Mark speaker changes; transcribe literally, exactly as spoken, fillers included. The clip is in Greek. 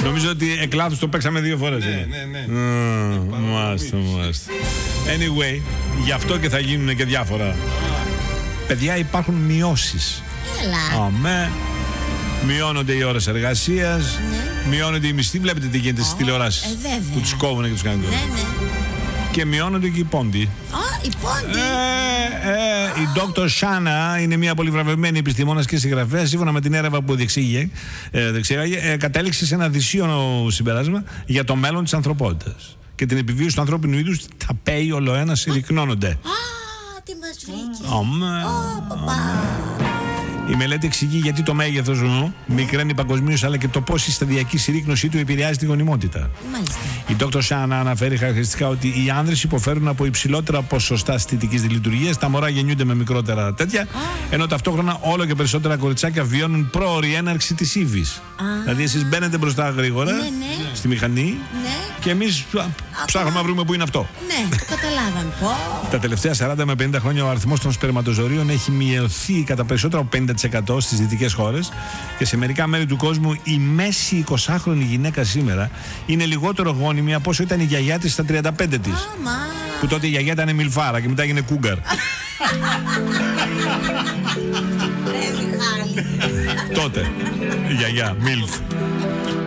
Speaker 1: Νομίζω ότι εκ λάθους το παίξαμε δύο φορές.
Speaker 2: Ναι,
Speaker 1: είναι.
Speaker 2: ναι, ναι.
Speaker 1: Mm, μάλιστα, μάλιστα. Anyway, γι' αυτό και θα γίνουν και διάφορα. Παιδιά, υπάρχουν μειώσεις.
Speaker 3: Έλα.
Speaker 1: Αμέ. Μειώνονται οι ώρες εργασίας,
Speaker 3: Ναι.
Speaker 1: μειώνονται οι μισθοί. Βλέπετε τι γίνεται στις τηλεοράσεις
Speaker 3: ε, βέβαια.
Speaker 1: που τους κόβουν και τους κάνουν.
Speaker 3: Ναι, ναι.
Speaker 1: Και μειώνονται και οι πόντοι.
Speaker 3: Α, η πόντι.
Speaker 1: Ε, ε, η Δόκτωρ Σάνα είναι μια πολύ βραβευμένη επιστημόνας και συγγραφέα. Σύμφωνα με την έρευνα που διεξήγε, ε, διεξήγαγε, ε, κατέληξε σε ένα δυσίωνο συμπέρασμα για το μέλλον της ανθρωπότητας. Και την επιβίωση του ανθρώπινου είδους, τα πέη ολοένα συρρυκνώνονται.
Speaker 3: Α, τι μας βρήκε.
Speaker 1: Αμέ.
Speaker 3: Ω, παπά.
Speaker 1: Η μελέτη εξηγεί γιατί το μέγεθος του μικραίνει παγκοσμίως, αλλά και το πώς η σταδιακή συρρίκνωσή του επηρεάζει τη γονιμότητα.
Speaker 3: Μάλιστα.
Speaker 1: Η Δόκτωρ Σάνα αναφέρει χαρακτηριστικά ότι οι άνδρες υποφέρουν από υψηλότερα ποσοστά αισθητικής λειτουργίας, τα μωρά γεννιούνται με μικρότερα τέτοια, ενώ ταυτόχρονα όλο και περισσότερα κοριτσάκια βιώνουν πρόωρη έναρξη της ύβης. Δηλαδή, εσείς μπαίνετε μπροστά γρήγορα
Speaker 3: Ναι, ναι.
Speaker 1: στη μηχανή
Speaker 3: Ναι.
Speaker 1: και εμείς ψάχνουμε να βρούμε πού είναι αυτό.
Speaker 3: Ναι, το καταλάβαν. Πω.
Speaker 1: Τα τελευταία σαράντα με πενήντα χρόνια ο αριθμός των σπερματοζωρίων έχει μειωθεί κατά περισσότερο από πενήντα τοις εκατό στις δυτικές χώρες και σε μερικά μέρη του κόσμου η μέση εικοσάχρονη γυναίκα σήμερα είναι λιγότερο γόνιμη από όσο ήταν η γιαγιά της στα τριάντα πέντε της.
Speaker 3: Άμα.
Speaker 1: Που τότε η γιαγιά ήταν μιλφάρα και μετά έγινε κούγκαρ.
Speaker 3: Ρε Μιχάλη.
Speaker 1: Τότε η γιαγιά, μιλφ.